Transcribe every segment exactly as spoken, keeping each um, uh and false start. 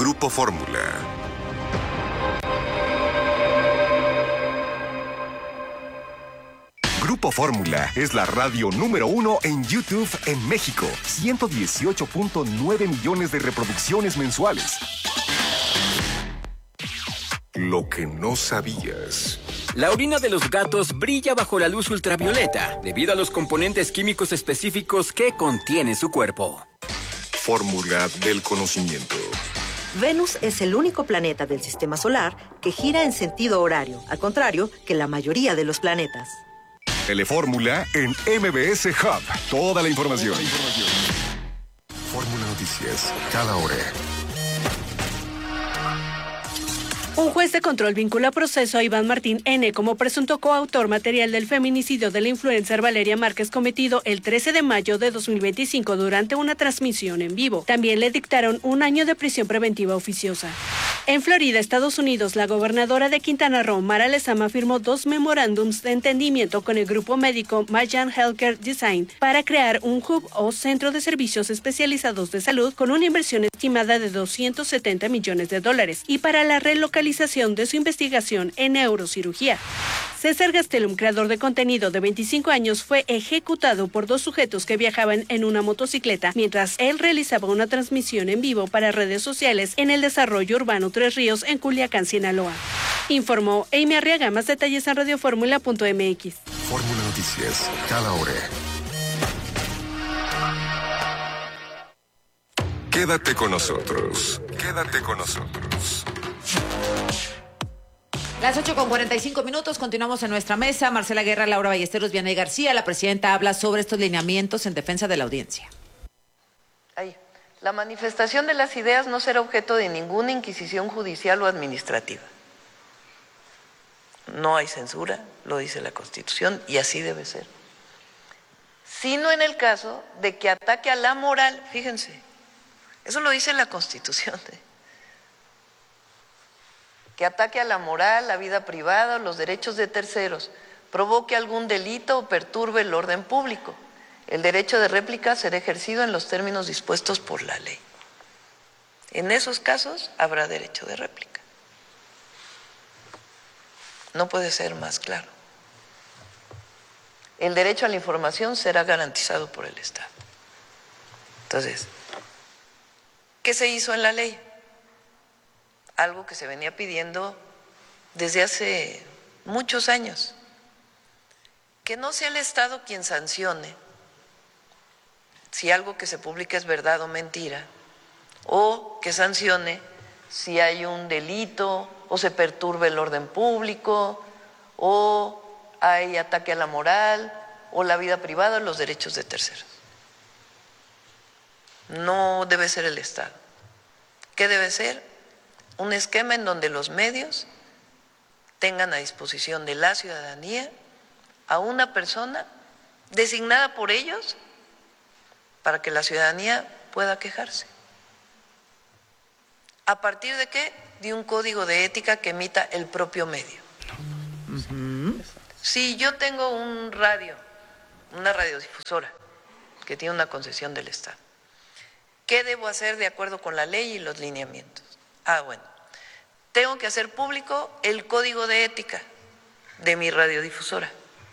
Grupo Fórmula. Grupo Fórmula es la radio número uno en YouTube en México. ciento dieciocho punto nueve millones de reproducciones mensuales. Lo que no sabías. La orina de los gatos brilla bajo la luz ultravioleta debido a los componentes químicos específicos que contiene su cuerpo. Fórmula del conocimiento. Venus es el único planeta del sistema solar que gira en sentido horario, al contrario que la mayoría de los planetas. Telefórmula en M B S Hub. Toda la información. Fórmula Noticias, cada hora. Un juez de control vincula a proceso a Iván Martín N. como presunto coautor material del feminicidio de la influencer Valeria Márquez cometido el trece de mayo de dos mil veinticinco durante una transmisión en vivo. También le dictaron un año de prisión preventiva oficiosa. En Florida, Estados Unidos, la gobernadora de Quintana Roo, Mara Lezama, firmó dos memorándums de entendimiento con el grupo médico Mayan Healthcare Design para crear un hub o centro de servicios especializados de salud con una inversión estimada de doscientos setenta millones de dólares y para la relocalización de su investigación en neurocirugía. César Gastelum, creador de contenido de veinticinco años, fue ejecutado por dos sujetos que viajaban en una motocicleta mientras él realizaba una transmisión en vivo para redes sociales en el desarrollo urbano Tres Ríos en Culiacán, Sinaloa. Informó Amy Arriaga. Más detalles en radioformula punto m x. Fórmula Noticias, cada hora. Quédate con nosotros. Quédate con nosotros. Las ocho con cuarenta y cinco minutos, continuamos en nuestra mesa. Marcela Guerra, Laura Ballesteros, Vianey García. La presidenta habla sobre estos lineamientos en defensa de la audiencia. Ahí. La manifestación de las ideas no será objeto de ninguna inquisición judicial o administrativa. No hay censura, lo dice la Constitución, y así debe ser. Sino en el caso de que ataque a la moral, fíjense, eso lo dice la Constitución, ¿eh? Que ataque a la moral, la vida privada, los derechos de terceros, provoque algún delito o perturbe el orden público. El derecho de réplica será ejercido en los términos dispuestos por la ley. En esos casos habrá derecho de réplica. No puede ser más claro. El derecho a la información será garantizado por el Estado. Entonces, ¿qué se hizo en la ley? Algo que se venía pidiendo desde hace muchos años. Que no sea el Estado quien sancione si algo que se publica es verdad o mentira, o que sancione si hay un delito, o se perturbe el orden público, o hay ataque a la moral, o la vida privada, o los derechos de terceros. No debe ser el Estado. ¿Qué debe ser? Un esquema en donde los medios tengan a disposición de la ciudadanía a una persona designada por ellos para que la ciudadanía pueda quejarse. ¿A partir de qué? De un código de ética que emita el propio medio. Uh-huh. Si yo tengo un radio, una radiodifusora que tiene una concesión del Estado, ¿qué debo hacer de acuerdo con la ley y los lineamientos? Ah, bueno, tengo que hacer público el código de ética de mi radiodifusora.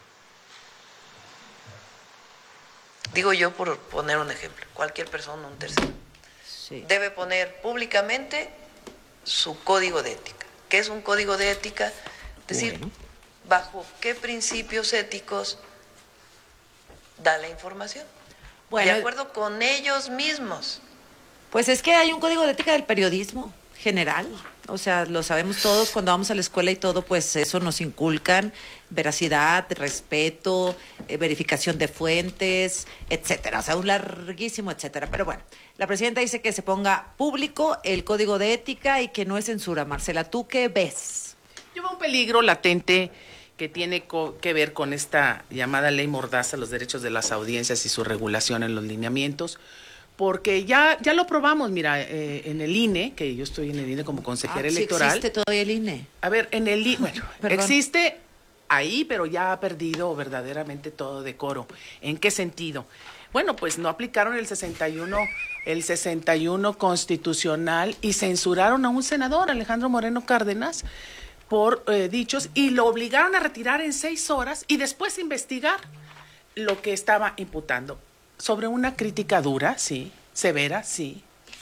Digo yo por poner un ejemplo, cualquier persona, un tercero, sí, debe poner públicamente su código de ética. ¿Qué es un código de ética? Es decir, bueno, bajo qué principios éticos da la información. Bueno, de acuerdo con ellos mismos. Pues es que hay un código de ética del periodismo general, o sea, lo sabemos todos cuando vamos a la escuela y todo, pues eso nos inculcan veracidad, respeto, eh, verificación de fuentes, etcétera, o sea, un larguísimo etcétera, pero bueno, la presidenta dice que se ponga público el código de ética y que no es censura. Marcela, ¿tú qué ves? Yo veo un peligro latente que tiene co- que ver con esta llamada ley mordaza, los derechos de las audiencias y su regulación en los lineamientos, porque ya, ya lo probamos, mira, eh, en el I N E, que yo estoy en el I N E como consejera ah, electoral. ¿Sí existe todavía el I N E? A ver, en el I N E, bueno, existe ahí, pero ya ha perdido verdaderamente todo decoro. ¿En qué sentido? Bueno, pues no aplicaron el sesenta y uno, el sesenta y uno constitucional y censuraron a un senador, Alejandro Moreno Cárdenas, por eh, dichos, y lo obligaron a retirar en seis horas y después investigar lo que estaba imputando. Sobre una crítica dura, sí, severa, sí.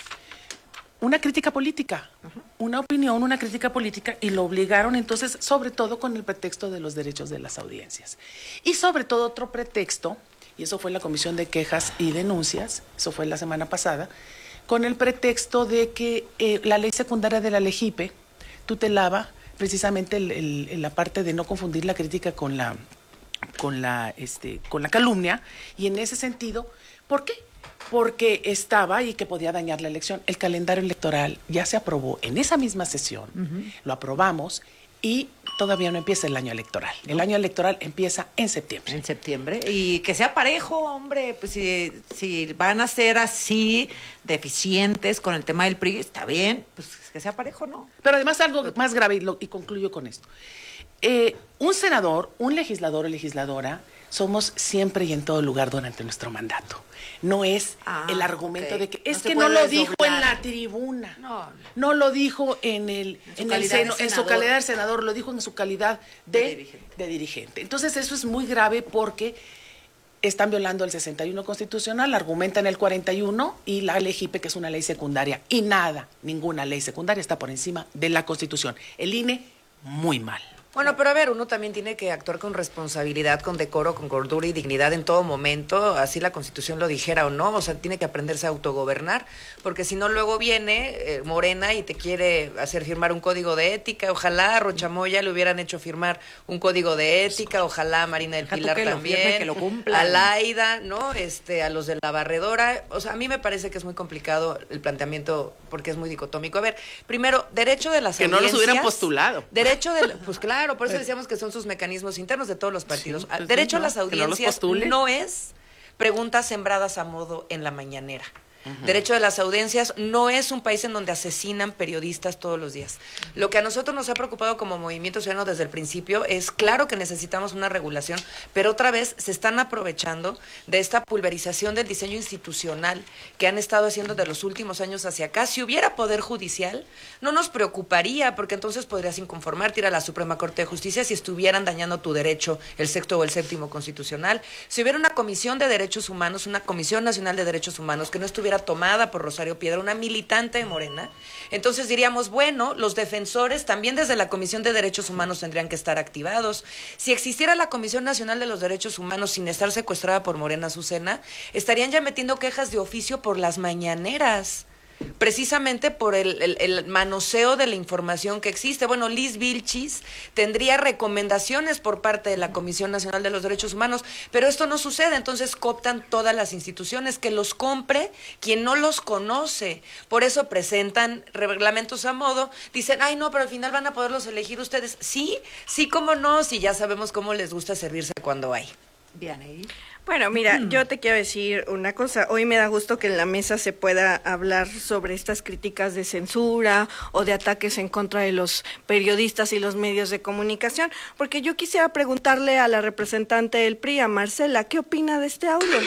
Una crítica política, una opinión, una crítica política, y lo obligaron entonces, sobre todo con el pretexto de los derechos de las audiencias. Y sobre todo otro pretexto, y eso fue la Comisión de Quejas y Denuncias, eso fue la semana pasada, con el pretexto de que eh, la ley secundaria de la LEGIPE tutelaba precisamente el, el, la parte de no confundir la crítica con la, con la, este, con la calumnia, y en ese sentido, ¿por qué? Porque estaba y que podía dañar la elección. El calendario electoral ya se aprobó en esa misma sesión, uh-huh. Lo aprobamos y todavía no empieza el año electoral. El año electoral empieza en septiembre. En septiembre. Y que sea parejo, hombre, pues si, si van a ser así deficientes con el tema del P R I, está bien, pues que sea parejo, ¿no? Pero además algo más grave, y, lo, y concluyo con esto. Eh, un senador, un legislador o legisladora, somos siempre y en todo lugar durante nuestro mandato. No es ah, el argumento okay. de que es no que no lo dijo en la tribuna, no, no lo dijo en el en, en, el seno, en su calidad de senador, lo dijo en su calidad de, de, dirigente. de dirigente. Entonces eso es muy grave porque están violando el sesenta y uno constitucional, argumentan el cuarenta y uno y la LEGIPE, que es una ley secundaria, y nada, ninguna ley secundaria está por encima de la Constitución. El I N E, muy mal. Bueno, pero a ver, uno también tiene que actuar con responsabilidad, con decoro, con cordura y dignidad en todo momento, así la Constitución lo dijera o no, o sea, tiene que aprenderse a autogobernar, porque si no luego viene eh, Morena y te quiere hacer firmar un código de ética, ojalá a Rochamoya le hubieran hecho firmar un código de ética, ojalá a Marina del Pilar también, que lo cumpla, a Laida, ¿no? Este, a los de la barredora, o sea, a mí me parece que es muy complicado el planteamiento porque es muy dicotómico. A ver, primero, derecho de las que audiencias. Que no los hubieran postulado. Derecho de, pues claro. Por eso decíamos que son sus mecanismos internos de todos los partidos. Sí, pues Derecho sí, no, a las audiencias no, no es preguntas sembradas a modo en la mañanera. Uh-huh. Derecho de las audiencias no es un país en donde asesinan periodistas todos los días. Lo que a nosotros nos ha preocupado como Movimiento Ciudadano desde el principio es, claro que necesitamos una regulación, pero otra vez se están aprovechando de esta pulverización del diseño institucional que han estado haciendo de los últimos años hacia acá. Si hubiera poder judicial, no nos preocuparía, porque entonces podrías inconformarte, ir a la Suprema Corte de Justicia si estuvieran dañando tu derecho, el sexto o el séptimo constitucional. Si hubiera una Comisión de Derechos Humanos, una Comisión Nacional de Derechos Humanos que no estuviera tomada por Rosario Piedra, una militante de Morena, entonces diríamos, bueno, los defensores también desde la Comisión de Derechos Humanos tendrían que estar activados. Si existiera la Comisión Nacional de los Derechos Humanos sin estar secuestrada por Morena Azucena, estarían ya metiendo quejas de oficio por las mañaneras, precisamente por el, el, el manoseo de la información que existe. Bueno, Liz Vilchis tendría recomendaciones por parte de la Comisión Nacional de los Derechos Humanos, pero esto no sucede, entonces cooptan todas las instituciones, que los compre quien no los conoce. Por eso presentan reglamentos a modo, dicen, ay no, pero al final van a poderlos elegir ustedes. Sí, sí, cómo no, si ya sabemos cómo les gusta servirse cuando hay. Bien, ahí. Bueno, mira, yo te quiero decir una cosa. Hoy me da gusto que en la mesa se pueda hablar sobre estas críticas de censura o de ataques en contra de los periodistas y los medios de comunicación, porque yo quisiera preguntarle a la representante del P R I, a Marcela, ¿qué opina de este audio?